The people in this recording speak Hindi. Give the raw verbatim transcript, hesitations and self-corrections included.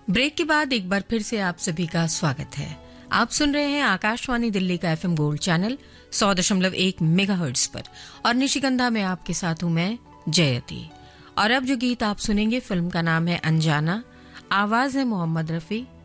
ब्रेक के बाद एक बार फिर से आप सभी का स्वागत है। आप सुन रहे हैं आकाशवाणी दिल्ली का एफएम गोल्ड चैनल सौ दशमलव एक मेगाहर्ट्ज पर और निशिगंधा में आपके साथ हूं मैं जयती। और अब जो गीत आप सुनेंगे फिल्म का नाम है अनजाना, आवाज है मोहम्मद रफी,